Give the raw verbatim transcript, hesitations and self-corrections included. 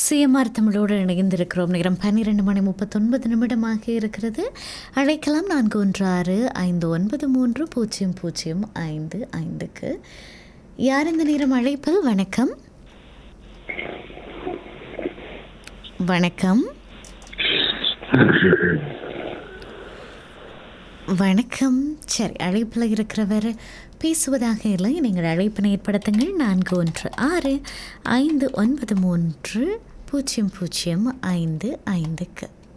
CMR தமிழோடு இணைந்திருக்கிறோம். நேரம் பன்னிரெண்டு மணி முப்பத்தொன்பது நிமிடமாக இருக்கிறது. அழைக்கலாம் நான்கு ஒன்று ஆறு ஐந்து ஒன்பது மூன்று பூஜ்ஜியம் பூஜ்ஜியம் ஐந்து ஐந்துக்கு. யார் இந்த நேரம் அழைப்பில்? வணக்கம் வணக்கம் வணக்கம். சரி, அழைப்பில் இருக்கிறவர் பேசுவதாக இல்லை. நீங்கள் அழைப்பினை ஏற்படுத்துங்கள். நான்கு ஒன்று ஆறு ஐந்து ஒன்பது மூன்று பூஜ்ஜியம் பூஜ்ஜியம் ஐந்து ஐந்துக்கு.